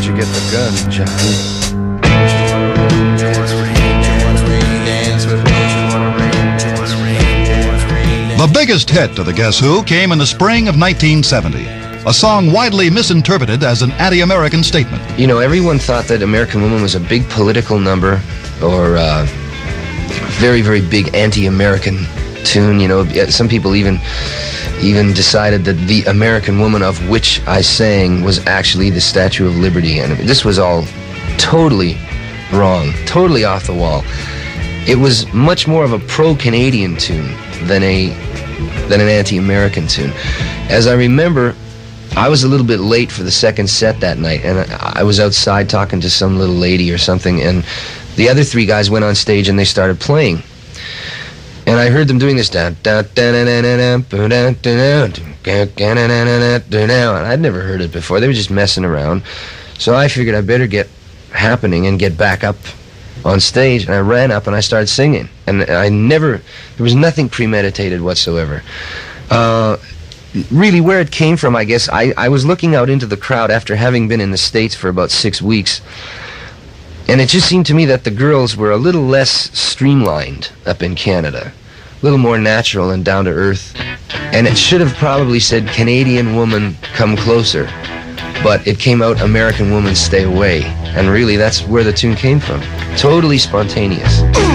you get the gun, John? The biggest hit of the Guess Who came in the spring of 1970. A song widely misinterpreted as an anti-American statement. You know, everyone thought that American Woman was a big political number or very, very big anti-American tune. You know, some people even decided that the American Woman of which I sang was actually the Statue of Liberty. And this was all totally wrong, totally off the wall. It was much more of a pro-Canadian tune than an anti-American tune. As I remember, I was a little bit late for the second set that night, and I was outside talking to some little lady or something, and the other three guys went on stage and they started playing. And I heard them doing this, and I'd never heard it before. They were just messing around. So I figured I better get happening and get back up on stage, and I ran up and I started singing. And there was nothing premeditated whatsoever. Really, where it came from, I guess, I was looking out into the crowd after having been in the States for about 6 weeks, and it just seemed to me that the girls were a little less streamlined up in Canada, a little more natural and down to earth. And it should have probably said, Canadian woman, come closer. But it came out, American woman, stay away. And really, that's where the tune came from. Totally spontaneous.